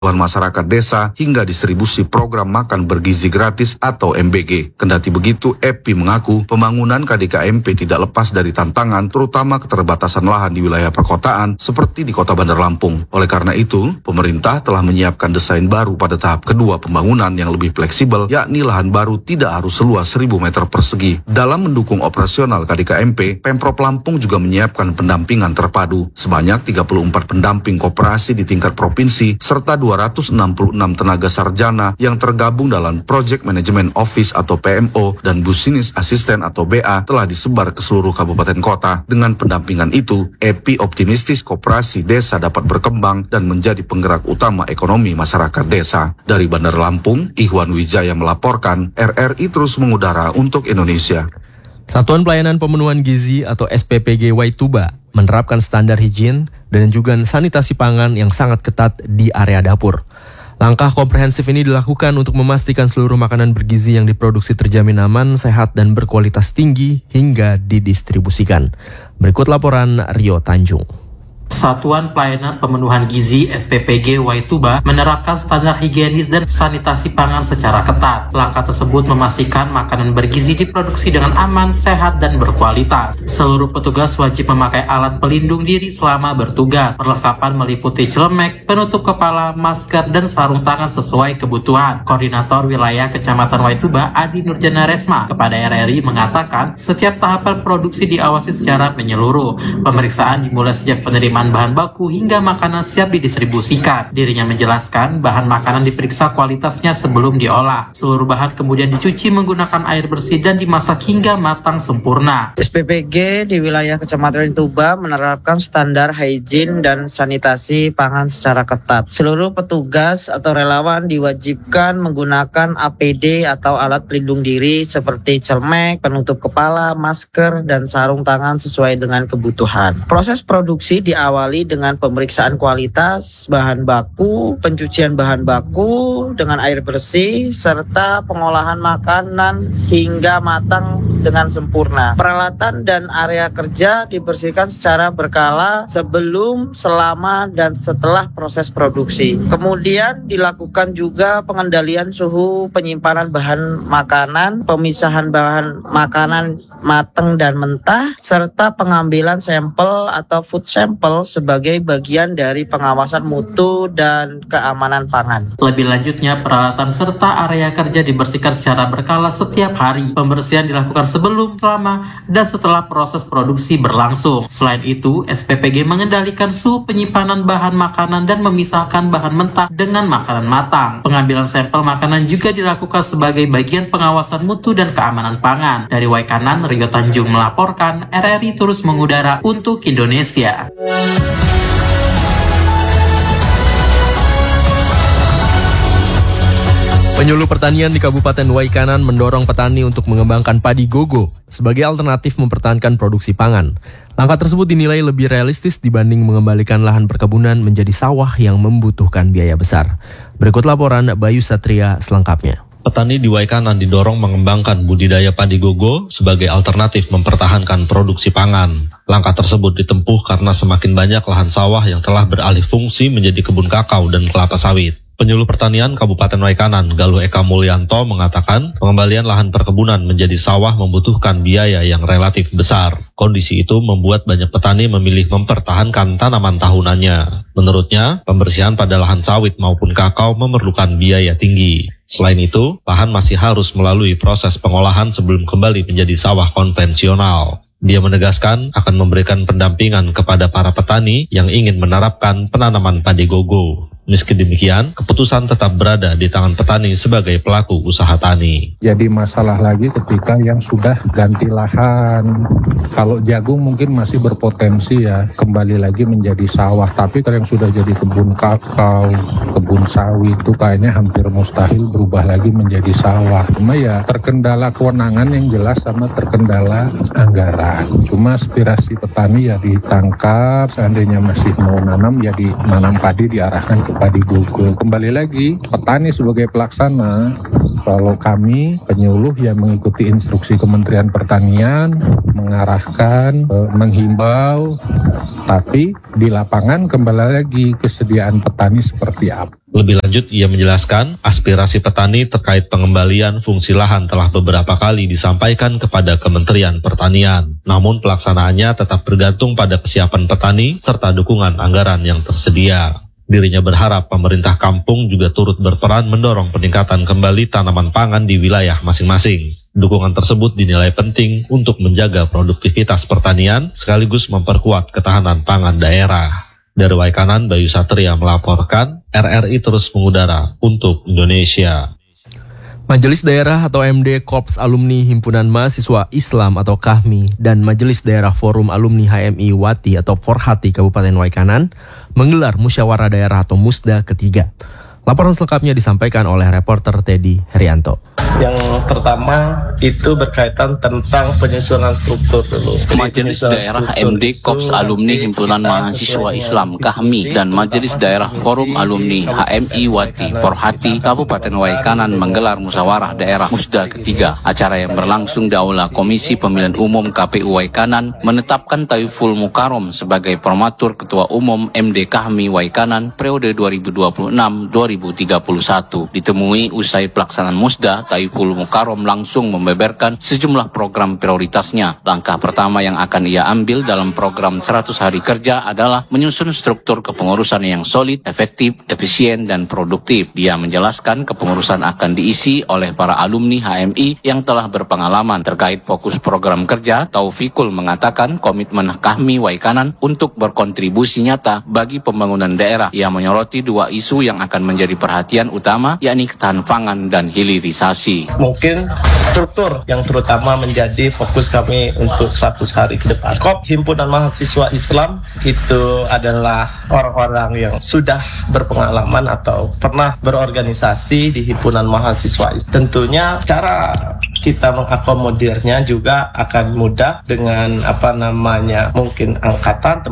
masyarakat desa hingga distribusi program makan bergizi gratis atau MBG. Kendati begitu, EPI mengaku pembangunan KDKMP tidak lepas dari tantangan, terutama keterbatasan lahan di wilayah perkotaan seperti di Kota Bandar Lampung. Oleh karena itu, pemerintah telah menyiapkan desain baru pada tahap kedua pembangunan yang lebih fleksibel, yakni lahan baru tidak harus seluas 1.000 meter persegi. Dalam mendukung operasional KDKMP, Pemprov Lampung juga menyiapkan pendampingan terpadu sebanyak 34 pendamping koperasi di tingkat provinsi serta 266 tenaga sarjana yang tergabung dalam Project Management Office atau PMO dan Business Assistant atau BA telah disebar ke seluruh kabupaten kota. Dengan pendampingan itu, EPI optimistis koperasi desa dapat berkembang dan menjadi penggerak utama ekonomi masyarakat desa. Dari Bandar Lampung, Ikhwan Wijaya melaporkan, RRI terus mengudara untuk Indonesia. Satuan Pelayanan Pemenuhan Gizi atau SPPG Waituba menerapkan standar higien dan juga sanitasi pangan yang sangat ketat di area dapur. Langkah komprehensif ini dilakukan untuk memastikan seluruh makanan bergizi yang diproduksi terjamin aman, sehat, dan berkualitas tinggi hingga didistribusikan. Berikut laporan Rio Tanjung. Satuan Pelayanan Pemenuhan Gizi SPPG Waituba menerapkan standar higienis dan sanitasi pangan secara ketat. Langkah tersebut memastikan makanan bergizi diproduksi dengan aman, sehat, dan berkualitas. Seluruh petugas wajib memakai alat pelindung diri selama bertugas. Perlengkapan meliputi celemek, penutup kepala, masker, dan sarung tangan sesuai kebutuhan. Koordinator Wilayah Kecamatan Waituba, Adi Nurjana Resma, kepada RRI mengatakan setiap tahapan produksi diawasi secara menyeluruh. Pemeriksaan dimulai sejak penerimaan bahan baku hingga makanan siap didistribusikan. Dirinya menjelaskan bahan makanan diperiksa kualitasnya sebelum diolah. Seluruh bahan kemudian dicuci menggunakan air bersih dan dimasak hingga matang sempurna. SPPG di wilayah Kecamatan Waituba menerapkan standar hygiene dan sanitasi pangan secara ketat. Seluruh petugas atau relawan diwajibkan menggunakan APD atau alat pelindung diri seperti celemek, penutup kepala, masker, dan sarung tangan sesuai dengan kebutuhan. Proses produksi diawali dengan pemeriksaan kualitas bahan baku, pencucian bahan baku dengan air bersih, serta pengolahan makanan hingga matang dengan sempurna. Peralatan dan area kerja dibersihkan secara berkala sebelum, selama, dan setelah proses produksi. Kemudian dilakukan juga pengendalian suhu penyimpanan bahan makanan, pemisahan bahan makanan matang dan mentah, serta pengambilan sampel atau food sample sebagai bagian dari pengawasan mutu dan keamanan pangan. Lebih lanjutnya, peralatan serta area kerja dibersihkan secara berkala setiap hari. Pembersihan dilakukan sebelum, selama, dan setelah proses produksi berlangsung. Selain itu, SPPG mengendalikan suhu penyimpanan bahan makanan dan memisahkan bahan mentah dengan makanan matang. Pengambilan sampel makanan juga dilakukan sebagai bagian pengawasan mutu dan keamanan pangan. Dari Waikanan, Rio Tanjung melaporkan, RRI terus mengudara untuk Indonesia. Penyuluh pertanian di Kabupaten Waikanan mendorong petani untuk mengembangkan padi gogo sebagai alternatif mempertahankan produksi pangan. Langkah tersebut dinilai lebih realistis dibanding mengembalikan lahan perkebunan menjadi sawah yang membutuhkan biaya besar. Berikut laporan Bayu Satria selengkapnya. Petani di Waikanan didorong mengembangkan budidaya padi gogo sebagai alternatif mempertahankan produksi pangan. Langkah tersebut ditempuh karena semakin banyak lahan sawah yang telah beralih fungsi menjadi kebun kakao dan kelapa sawit. Penyuluh Pertanian Kabupaten Waikanan, Galuh Eka Mulyanto, mengatakan pengembalian lahan perkebunan menjadi sawah membutuhkan biaya yang relatif besar. Kondisi itu membuat banyak petani memilih mempertahankan tanaman tahunannya. Menurutnya, pembersihan pada lahan sawit maupun kakao memerlukan biaya tinggi. Selain itu, lahan masih harus melalui proses pengolahan sebelum kembali menjadi sawah konvensional. Dia menegaskan akan memberikan pendampingan kepada para petani yang ingin menerapkan penanaman padi gogo. Meski demikian, keputusan tetap berada di tangan petani sebagai pelaku usaha tani. Jadi masalah lagi ketika yang sudah ganti lahan. Kalau jagung mungkin masih berpotensi ya, kembali lagi menjadi sawah. Tapi kalau yang sudah jadi kebun kakao, kebun sawit itu kayaknya hampir mustahil berubah lagi menjadi sawah. Cuma ya terkendala kewenangan yang jelas sama terkendala anggaran. Cuma aspirasi petani ya ditangkap, seandainya masih mau nanam ya nanam padi diarahkan ke padi gogo. Kembali lagi, petani sebagai pelaksana, kalau kami penyuluh yang mengikuti instruksi Kementerian Pertanian, mengarahkan, menghimbau, tapi di lapangan kembali lagi kesediaan petani seperti apa. Lebih lanjut, ia menjelaskan aspirasi petani terkait pengembalian fungsi lahan telah beberapa kali disampaikan kepada Kementerian Pertanian. Namun pelaksanaannya tetap bergantung pada kesiapan petani serta dukungan anggaran yang tersedia. Dirinya berharap pemerintah kampung juga turut berperan mendorong peningkatan kembali tanaman pangan di wilayah masing-masing. Dukungan tersebut dinilai penting untuk menjaga produktivitas pertanian sekaligus memperkuat ketahanan pangan daerah. Dari Waikanan, Bayu Satria melaporkan, RRI terus mengudara untuk Indonesia. Majelis Daerah atau MD Korps Alumni Himpunan Mahasiswa Islam atau KAHMI dan Majelis Daerah Forum Alumni HMI Wati atau Forhati Kabupaten Waikanan menggelar musyawarah daerah atau musda ketiga. Laporan selengkapnya disampaikan oleh reporter Teddy Herianto. Yang pertama itu berkaitan tentang penyusunan struktur dulu. Majelis Daerah MD Korps Alumni Himpunan Mahasiswa Islam KAHMI dan Majelis Daerah Forum Alumni HMI Wati Forhati Kabupaten Waikanan menggelar musyawarah daerah musda ketiga. Acara yang berlangsung di Aula Komisi Pemilihan Umum KPU Waikanan menetapkan Taiful Mukarom sebagai Promotor Ketua Umum MD KAHMI Waikanan periode 2026-2031. Ditemui usai pelaksanaan musda, Taiful Mukarom langsung membeberkan sejumlah program prioritasnya. Langkah pertama yang akan ia ambil dalam program 100 hari kerja adalah menyusun struktur kepengurusan yang solid, efektif, efisien, dan produktif. Dia menjelaskan kepengurusan akan diisi oleh para alumni HMI yang telah berpengalaman. Terkait fokus program kerja, Taufikul mengatakan komitmen KAHMI Waikanan untuk berkontribusi nyata bagi pembangunan daerah. Ia menyoroti dua isu yang akan menjadi perhatian utama, yakni ketahanan pangan dan hilirisasi. Mungkin struktur yang terutama menjadi fokus kami untuk 100 hari ke depan. Himpunan Mahasiswa Islam itu adalah orang-orang yang sudah berpengalaman atau pernah berorganisasi di himpunan mahasiswa. Tentunya cara kita mengakomodirnya juga akan mudah dengan mungkin angkatan,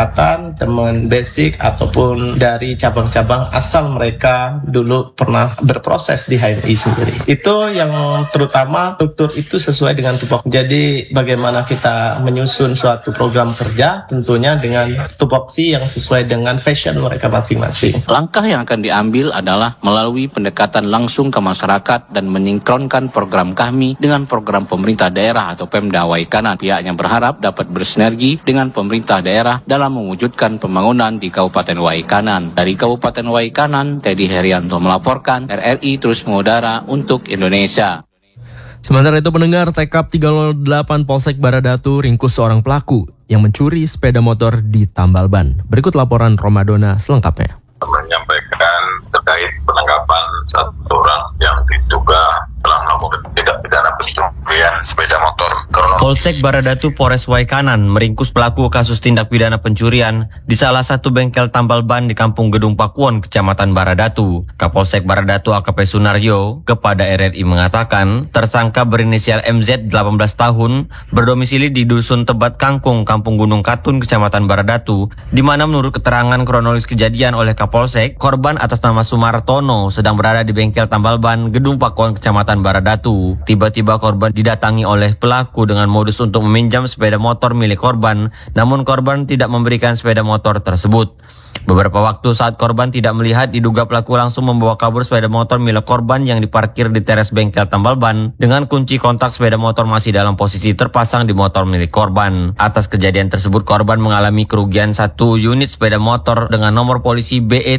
teman basic ataupun dari cabang-cabang asal mereka dulu pernah berproses di HMI sendiri. Itu yang terutama struktur itu sesuai dengan tupoksi. Jadi bagaimana kita menyusun suatu program kerja tentunya dengan tupoksi yang sesuai dengan passion mereka masing-masing. Langkah yang akan diambil adalah melalui pendekatan langsung ke masyarakat dan menyingkronkan program KAHMI dengan program pemerintah daerah atau Pemda Waikanan. Pihaknya berharap dapat bersinergi dengan pemerintah daerah dalam mewujudkan pembangunan di Kabupaten Waikanan. Dari Kabupaten Waikanan, Teddy Herianto melaporkan, RRI terus mengudara untuk Indonesia. Sementara itu pendengar, TKP 308 Polsek Baradatu ringkus seorang pelaku yang mencuri sepeda motor di Tambal Ban. Berikut laporan Romadona selengkapnya. Menyampaikan terkait penangkapan satu orang yang diduga telah melakukan tindak pidana pencurian sepeda motor. Polsek Baradatu Polres Waikanan meringkus pelaku kasus tindak pidana pencurian di salah satu bengkel tambal ban di Kampung Gedung Pakuwon, Kecamatan Baradatu. Kapolsek Baradatu AKP Sunaryo kepada RRI mengatakan tersangka berinisial MZ 18 tahun berdomisili di Dusun Tebat Kangkung, Kampung Gunung Katun, Kecamatan Baradatu, di mana menurut keterangan kronologis kejadian oleh Kapolsek, korban atas nama Sumartono sedang berada di bengkel tambal ban Gedung Pakuwon, Kecamatan Baradatu. Tiba-tiba korban didatangi oleh pelaku dengan modus untuk meminjam sepeda motor milik korban, namun korban tidak memberikan sepeda motor tersebut. Beberapa waktu saat korban tidak melihat, diduga pelaku langsung membawa kabur sepeda motor milik korban yang diparkir di teras bengkel tambal ban dengan kunci kontak sepeda motor masih dalam posisi terpasang di motor milik korban. Atas kejadian tersebut, korban mengalami kerugian 1 unit sepeda motor dengan nomor polisi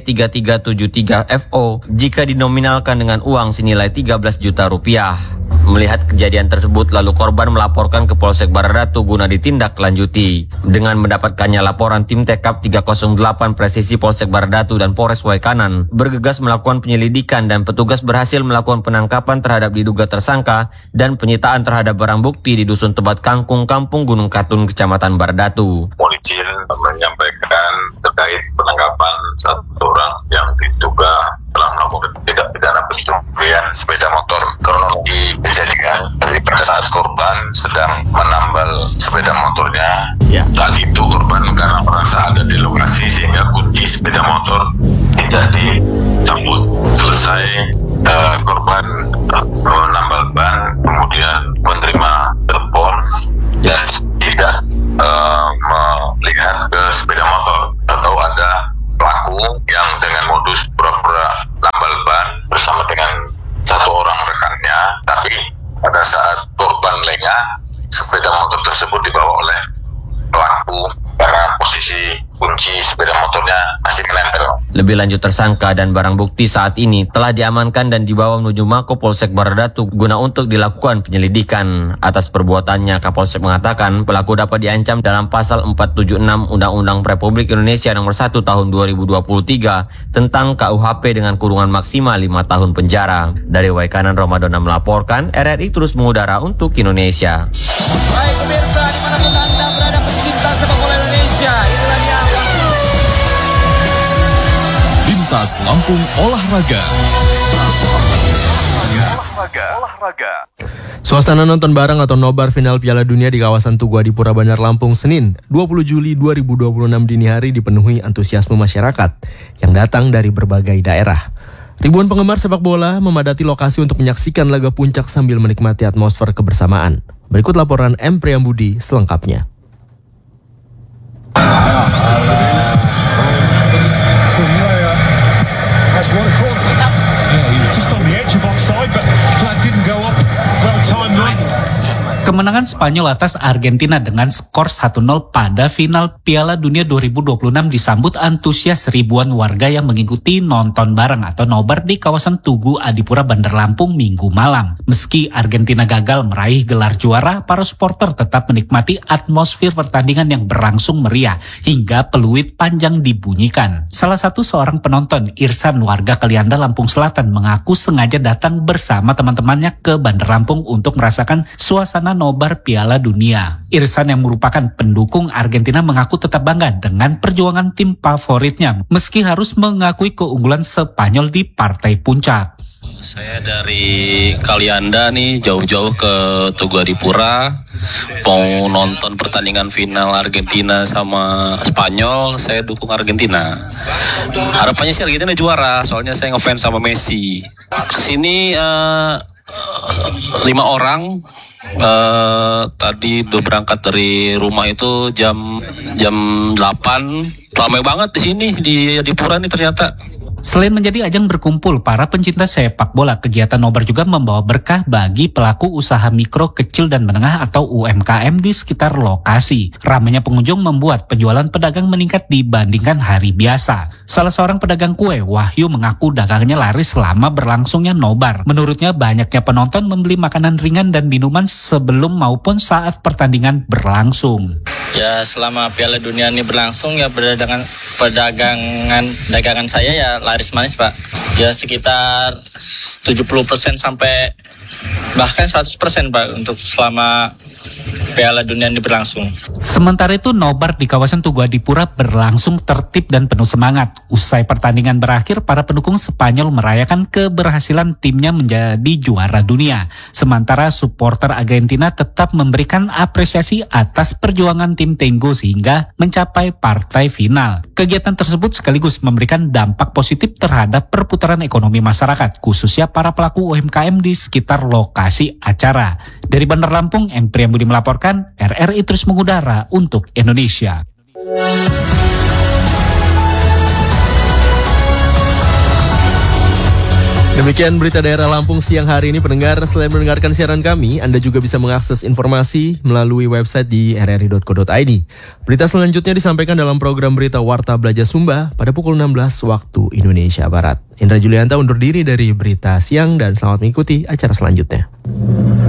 BE3373FO jika dinominalkan dengan uang senilai 13 juta rupiah. Melihat kejadian tersebut, lalu korban melaporkan ke Polsek Baradatu guna ditindaklanjuti. Dengan mendapatkannya laporan, tim TKP 308 Presisi Polsek Baradatu dan Polres Waikanan bergegas melakukan penyelidikan dan petugas berhasil melakukan penangkapan terhadap diduga tersangka dan penyitaan terhadap barang bukti di Dusun Tebat Kangkung, Kampung Gunung Katun, Kecamatan Baradatu. Polisi menyampaikan terkait penangkapan satu orang yang diduga telah melakukan tindak pidana pencurian sepeda motor. Kronologi kejadian, jadi pada saat korban sedang menambal sepeda motornya, saat itu korban karena merasa ada di lokasi sehingga kunci sepeda motor tidak dicabut. Selesai korban menambal ban, kemudian menerima telepon dan tidak melihat ke sepeda motor atau ada pelaku yang dengan modus pura-pura dengan satu orang rekannya, tapi pada saat korban lengah, sepeda motor tersebut dibawa oleh pelaku karena posisi kunci sepeda motornya masih menempel. Lebih lanjut, tersangka dan barang bukti saat ini telah diamankan dan dibawa menuju Mako Polsek Baradatu guna untuk dilakukan penyelidikan. Atas perbuatannya, Kapolsek mengatakan pelaku dapat diancam dalam pasal 476 Undang-Undang Republik Indonesia nomor 1 tahun 2023 tentang KUHP dengan kurungan maksimal 5 tahun penjara. Dari Waikanan, Ramadona melaporkan, RRI terus mengudara untuk Indonesia. Baik pemirsa, dimanapun Anda berada, pecinta sepak bola Indonesia, inilah dia Lintas Lampung Olahraga. Suasana nonton bareng atau nobar final Piala Dunia di kawasan Tugu Adipura Bandar Lampung Senin 20 Juli 2026 dini hari dipenuhi antusiasme masyarakat yang datang dari berbagai daerah. Ribuan penggemar sepak bola memadati lokasi untuk menyaksikan laga puncak sambil menikmati atmosfer kebersamaan. Berikut laporan M. Priyambudi selengkapnya. Kemenangan Spanyol atas Argentina dengan skor 1-0 pada final Piala Dunia 2026 disambut antusias ribuan warga yang mengikuti nonton bareng atau nobar di kawasan Tugu Adipura Bandar Lampung Minggu malam. Meski Argentina gagal meraih gelar juara, para supporter tetap menikmati atmosfer pertandingan yang berlangsung meriah hingga peluit panjang dibunyikan. Salah satu seorang penonton, Irsan, warga Kalianda, Lampung Selatan, mengaku sengaja datang bersama teman-temannya ke Bandar Lampung untuk merasakan suasana nobar Piala Dunia. Irsan yang merupakan pendukung Argentina mengaku tetap bangga dengan perjuangan tim favoritnya meski harus mengakui keunggulan Spanyol di partai puncak. Saya dari Kalianda nih jauh-jauh ke Tugu Adipura mau nonton pertandingan final Argentina sama Spanyol. Saya dukung Argentina. Harapannya sih Argentina juara, soalnya saya ngefans sama Messi. Kesini 5 orang. Tadi udah berangkat dari rumah itu jam 8. Ramai banget di sini di Adipura nih ternyata. Selain menjadi ajang berkumpul para pencinta sepak bola, kegiatan nobar juga membawa berkah bagi pelaku usaha mikro, kecil, dan menengah atau UMKM di sekitar lokasi. Ramainya pengunjung membuat penjualan pedagang meningkat dibandingkan hari biasa. Salah seorang pedagang kue, Wahyu, mengaku dagangnya laris selama berlangsungnya nobar. Menurutnya banyaknya penonton membeli makanan ringan dan minuman sebelum maupun saat pertandingan berlangsung. Ya selama Piala Dunia ini berlangsung ya dagangan saya ya laris manis Pak. Ya sekitar 70% sampai bahkan 100% Pak untuk selama Piala Dunia ini berlangsung. Sementara itu nobar di kawasan Tugu Adipura berlangsung tertib dan penuh semangat. Usai pertandingan berakhir, para pendukung Spanyol merayakan keberhasilan timnya menjadi juara dunia. Sementara supporter Argentina tetap memberikan apresiasi atas perjuangan tim Tenggo sehingga mencapai partai final. Kegiatan tersebut sekaligus memberikan dampak positif terhadap perputaran ekonomi masyarakat, khususnya para pelaku UMKM di sekitar lokasi acara. Dari Bandar Lampung, M. Priyambudi melaporkan, RRI terus mengudara untuk Indonesia. Demikian berita daerah Lampung siang hari ini, pendengar. Selain mendengarkan siaran kami, Anda juga bisa mengakses informasi melalui website di rri.co.id. Berita selanjutnya disampaikan dalam program Berita Warta Belajar Sumba pada pukul 16 waktu Indonesia Barat. Indra Julianta undur diri dari Berita Siang dan selamat mengikuti acara selanjutnya.